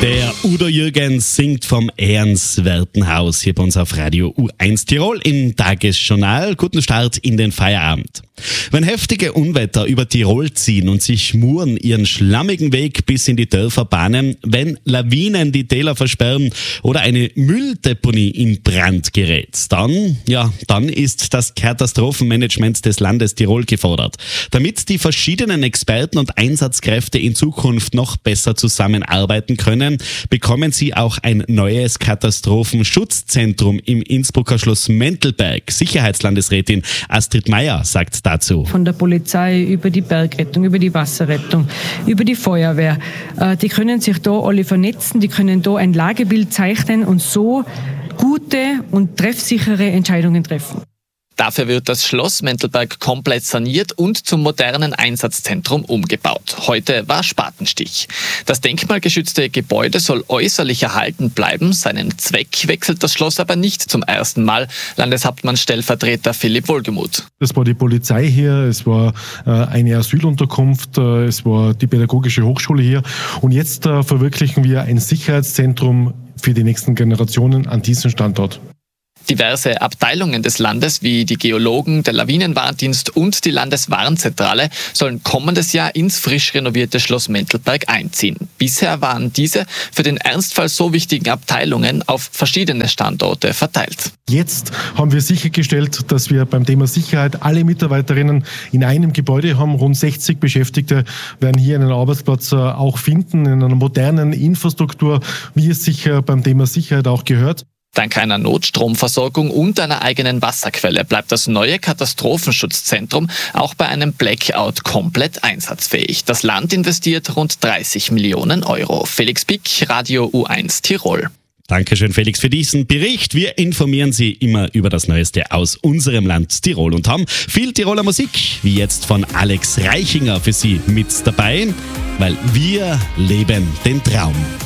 Der Udo Jürgens singt vom ehrenswerten Haus hier bei uns auf Radio U1 Tirol im Tagesjournal. Guten Start in den Feierabend. Wenn heftige Unwetter über Tirol ziehen und sich Muren ihren schlammigen Weg bis in die Dörfer bahnen, wenn Lawinen die Täler versperren oder eine Mülldeponie in Brand gerät, dann ist das Katastrophenmanagement des Landes Tirol gefordert. Damit die verschiedenen Experten und Einsatzkräfte in Zukunft noch besser zusammenarbeiten können, bekommen sie auch ein neues Katastrophenschutzzentrum im Innsbrucker Schloss Mentelberg. Sicherheitslandesrätin Astrid Meier sagt dazu. Von der Polizei über die Bergrettung, über die Wasserrettung, über die Feuerwehr. Die können sich da alle vernetzen, die können da ein Lagebild zeichnen und so gute und treffsichere Entscheidungen treffen. Dafür wird das Schloss Mentelberg komplett saniert und zum modernen Einsatzzentrum umgebaut. Heute war Spatenstich. Das denkmalgeschützte Gebäude soll äußerlich erhalten bleiben. Seinen Zweck wechselt das Schloss aber nicht zum ersten Mal. Landeshauptmann-Stellvertreter Philipp Wohlgemuth. Es war die Polizei hier, es war eine Asylunterkunft, es war die Pädagogische Hochschule hier. Und jetzt verwirklichen wir ein Sicherheitszentrum für die nächsten Generationen an diesem Standort. Diverse Abteilungen des Landes wie die Geologen, der Lawinenwarndienst und die Landeswarnzentrale sollen kommendes Jahr ins frisch renovierte Schloss Mentelberg einziehen. Bisher waren diese für den Ernstfall so wichtigen Abteilungen auf verschiedene Standorte verteilt. Jetzt haben wir sichergestellt, dass wir beim Thema Sicherheit alle Mitarbeiterinnen in einem Gebäude haben. Rund 60 Beschäftigte werden hier einen Arbeitsplatz auch finden, in einer modernen Infrastruktur, wie es sich beim Thema Sicherheit auch gehört. Dank einer Notstromversorgung und einer eigenen Wasserquelle bleibt das neue Katastrophenschutzzentrum auch bei einem Blackout komplett einsatzfähig. Das Land investiert rund 30 Millionen Euro. Felix Pick, Radio U1 Tirol. Dankeschön, Felix, für diesen Bericht. Wir informieren Sie immer über das Neueste aus unserem Land Tirol und haben viel Tiroler Musik, wie jetzt von Alex Reichinger für Sie mit dabei, weil wir leben den Traum.